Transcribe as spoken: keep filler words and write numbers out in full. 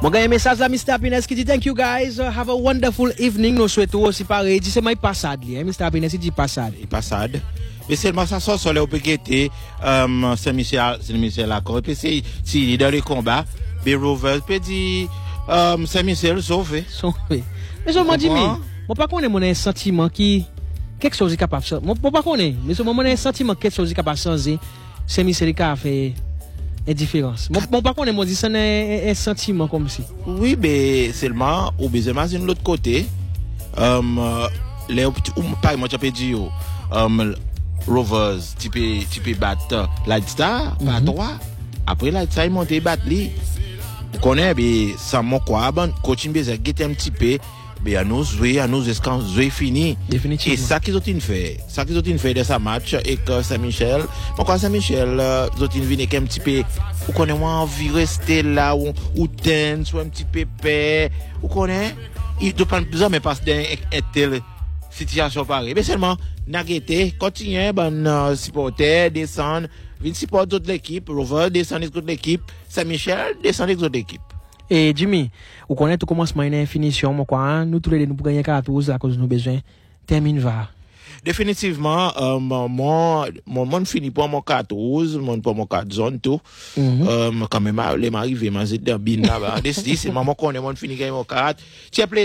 Mon gars, un message là, mister Happiness qui dit thank you guys, uh, have a wonderful evening. Nous souhaitons aussi pareil. Dit c'est moi passade li, hein, mister Happiness il dit passade. Il passade. Mais seulement ça sort sur le opégueté euh Saint-Michel, Saint-Michel l'accord et puis c'est si dans les combats, les Rovers peut dire euh Saint-Michel sauvé. Sauvé. Mais je me dis mais, moi pas connais mon sentiment qui quelque chose est capable de moi pas connais, mais ce moment un sentiment quelque chose est capable de changer, Saint-Michel qui a fait une différence. Moi moi pas connais moi dit ça un, un sentiment comme si. Oui, mais seulement ou besoin de l'autre côté euh les ou pas moi tu peux dire euh Rovers type type battre Light Star par mm-hmm. trois après Light Star monter battre lui vous connaissez bien sans mon quoi bon coaching besoin guetter un petit peu mais à nous jouer à nous jusqu'à jouer fini définitivement et ça qu'ils ont fait ça qu'ils ont fait de sa match et que Saint-Michel mon quoi Saint-Michel ils ont venu un petit peu vous connaissez moi envie rester là ou ou tense ou un petit peu paix vous connaissez il doit pas besoin mais passer d'un tel situation pareille mais seulement n'arrêtez continuez bon uh, supporter descendre venir supporter toute l'équipe Rover descendre toute l'équipe Saint-Michel descendre toute l'équipe. Et Jimmy, vous connaissez tout commencement une finition moi quoi nous tous les deux nous pour gagner quatorze à cause de nos besoins termine va. Définitivement euh, mon mon mon fini pour mon quatorze mon pour mon quatre zone tout mm-hmm. euh, quand même les m'arriver mais c'est dans bin là c'est maman connaît mon fini gagner mon quatre